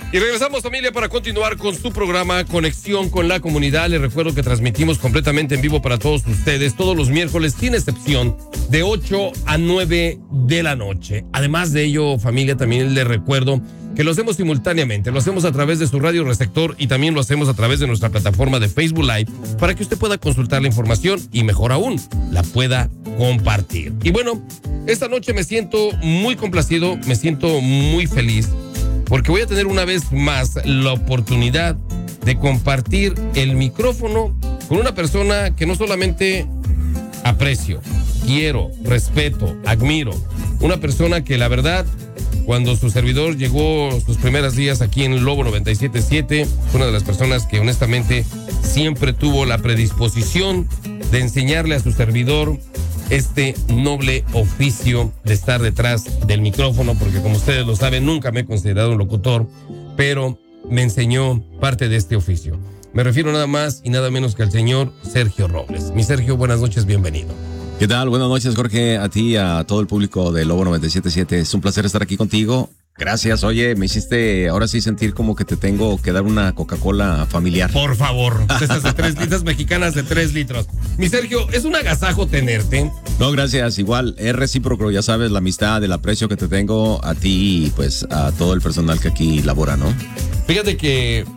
Y regresamos, familia, para continuar con su programa Conexión con la Comunidad. Les recuerdo que transmitimos completamente en vivo para todos ustedes todos los miércoles, sin excepción, de 8 a 9 de la noche. Además de ello, familia, también les recuerdo que lo hacemos simultáneamente. Lo hacemos a través de su radio receptor y también lo hacemos a través de nuestra plataforma de Facebook Live para que usted pueda consultar la información y, mejor aún, la pueda compartir. Y bueno, esta noche me siento muy complacido, me siento muy feliz, porque voy a tener una vez más la oportunidad de compartir el micrófono con una persona que no solamente aprecio, quiero, respeto, admiro. Una persona que la verdad, cuando su servidor llegó sus primeros días aquí en Lobo 97.7, fue una de las personas que honestamente siempre tuvo la predisposición de enseñarle a su servidor este noble oficio de estar detrás del micrófono, porque como ustedes lo saben, nunca me he considerado un locutor, pero me enseñó parte de este oficio. Me refiero nada más y nada menos que al señor Sergio Robles. Mi Sergio, buenas noches, bienvenido. ¿Qué tal? Buenas noches, Jorge, a ti, a todo el público de Lobo 97.7. Es un placer estar aquí contigo. Gracias, oye, me hiciste ahora sí sentir como que te tengo que dar una Coca-Cola familiar. Por favor, estas de 3 litros mexicanas de 3 litros. Mi Sergio, es un agasajo tenerte. No, gracias, igual, es recíproco, ya sabes, la amistad, el aprecio que te tengo a ti y pues a todo el personal que aquí labora, ¿no? Fíjate que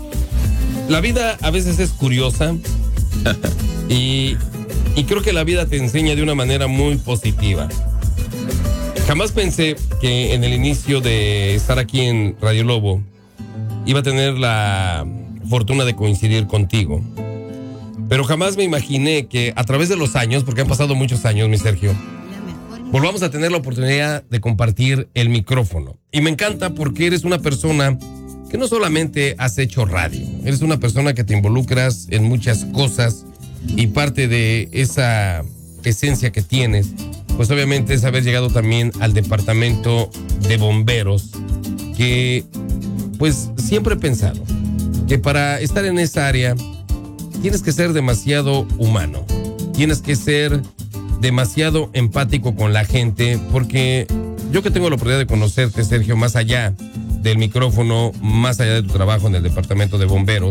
la vida a veces es curiosa y creo que la vida te enseña de una manera muy positiva. Jamás pensé que en el inicio de estar aquí en Radio Lobo iba a tener la fortuna de coincidir contigo. Pero jamás me imaginé que a través de los años, porque han pasado muchos años, mi Sergio, volvamos a tener la oportunidad de compartir el micrófono. Y me encanta porque eres una persona que no solamente has hecho radio, eres una persona que te involucras en muchas cosas y parte de esa esencia que tienes, pues obviamente es haber llegado también al departamento de bomberos, que pues siempre he pensado que para estar en esa área tienes que ser demasiado humano, tienes que ser demasiado empático con la gente, porque yo que tengo la oportunidad de conocerte, Sergio, más allá del micrófono, más allá de tu trabajo en el departamento de bomberos,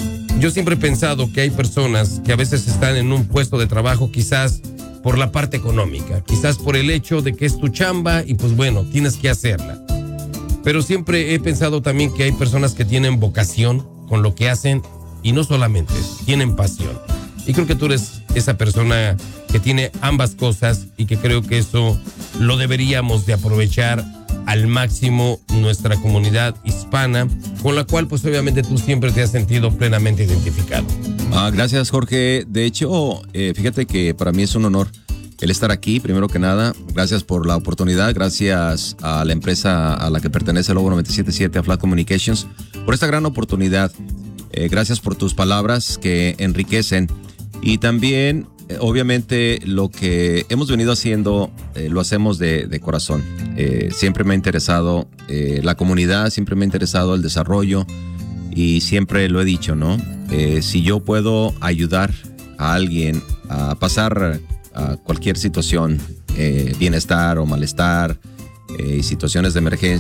yo siempre he pensado que hay personas que a veces están en un puesto de trabajo quizás por la parte económica, quizás por el hecho de que es tu chamba y pues bueno, tienes que hacerla. Pero siempre he pensado también que hay personas que tienen vocación con lo que hacen y no solamente tienen pasión. Y creo que tú eres esa persona que tiene ambas cosas y que creo que eso lo deberíamos de aprovechar al máximo nuestra comunidad hispana, con la cual pues obviamente tú siempre te has sentido plenamente identificado. Gracias, Jorge. De hecho, fíjate que para mí es un honor el estar aquí, primero que nada. Gracias por la oportunidad, gracias a la empresa a la que pertenece Lobo 97.7, a Flat Communications, por esta gran oportunidad. Gracias por tus palabras que enriquecen y también, obviamente, lo que hemos venido haciendo lo hacemos de corazón. Siempre me ha interesado la comunidad, siempre me ha interesado el desarrollo y siempre lo he dicho, ¿no? Si yo puedo ayudar a alguien a pasar a cualquier situación, bienestar o malestar, y situaciones de emergencia,